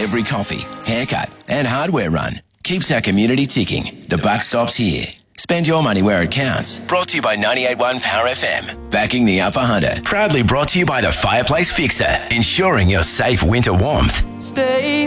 every coffee, haircut and hardware run keeps our community ticking. The buck stops here. Spend your money where it counts. Brought to you by 98.1 Power FM. Backing the Upper Hunter. Proudly brought to you by the Fireplace Fixer. Ensuring your safe winter warmth. Stay